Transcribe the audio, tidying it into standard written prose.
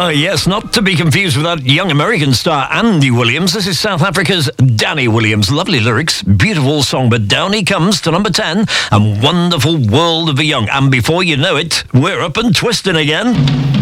Oh, yes, not to be confused with that young American star Andy Williams. This is South Africa's Danny Williams. Lovely lyrics, beautiful song, but down he comes to number 10 and Wonderful World of the Young. And before you know it, we're up and twisting again.